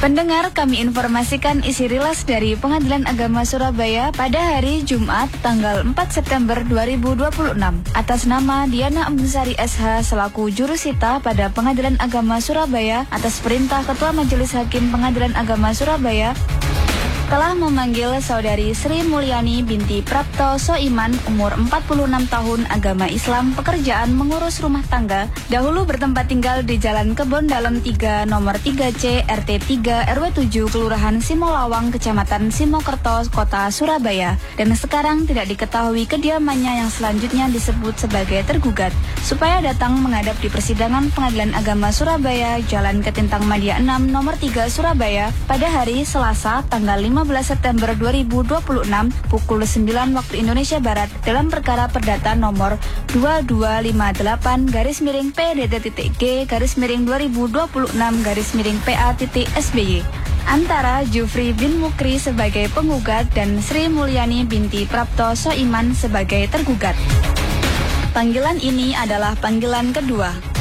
Pendengar, kami informasikan isi rilis dari Pengadilan Agama Surabaya pada hari Jumat tanggal 4 September 2026. Atas nama Diana Amsari SH selaku jurusita pada Pengadilan Agama Surabaya atas perintah Ketua Majelis Hakim Pengadilan Agama Surabaya telah memanggil Saudari Sri Mulyani binti Prapto Soiman, umur 46 tahun, agama Islam, pekerjaan mengurus rumah tangga, dahulu bertempat tinggal di Jalan Kebon Dalem 3, nomor 3C, RT 3, RW 7, Kelurahan Simolawang, Kecamatan Simokerto, Kota Surabaya, dan sekarang tidak diketahui kediamannya yang selanjutnya disebut sebagai tergugat, supaya datang menghadap di persidangan Pengadilan Agama Surabaya, Jalan Ketintang Madia 6, nomor 3, Surabaya, pada hari Selasa, tanggal 15 September 2026 pukul 9 waktu Indonesia Barat dalam perkara perdata nomor 2258-P-G_2026-PA-SBY antara Jufri bin Mukri sebagai penggugat dan Sri Mulyani binti Prapto Soiman sebagai tergugat. Panggilan ini adalah panggilan kedua.